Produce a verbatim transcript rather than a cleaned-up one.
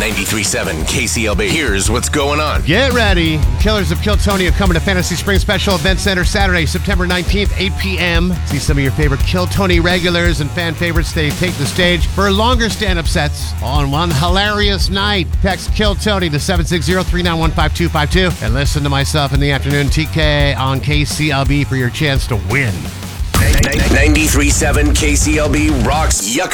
ninety-three point seven K C L B. Here's what's going on. Get ready. Killers of Kill Tony are coming to Fantasy Springs Special Event Center Saturday, September nineteenth, eight p.m. See some of your favorite Kill Tony regulars and fan favorites. They take the stage for longer stand-up sets on one hilarious night. Text Kill Tony to seven six zero, three nine one, five two five two and listen to myself in the afternoon, T K, on K C L B for your chance to win. ninety-three point seven K C L B rocks Yucca.